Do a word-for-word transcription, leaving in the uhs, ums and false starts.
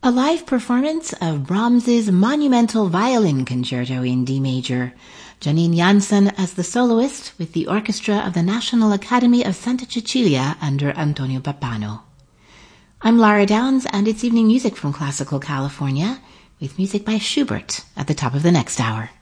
A live performance of Brahms's monumental violin concerto in D major. Janine Jansen as the soloist with the orchestra of the National Academy of Santa Cecilia under Antonio Pappano. I'm Lara Downs, and it's evening music from Classical California, with music by Schubert at the top of the next hour.